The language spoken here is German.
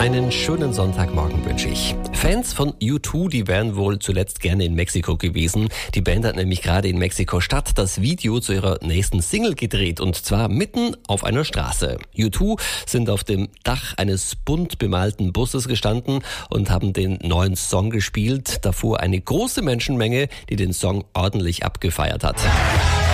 Einen schönen Sonntagmorgen wünsche ich. Fans von U2, die wären wohl zuletzt gerne in Mexiko gewesen. Die Band hat nämlich gerade in Mexiko-Stadt das Video zu ihrer nächsten Single gedreht, und zwar mitten auf einer Straße. U2 sind auf dem Dach eines bunt bemalten Busses gestanden und haben den neuen Song gespielt. Davor eine große Menschenmenge, die den Song ordentlich abgefeiert hat.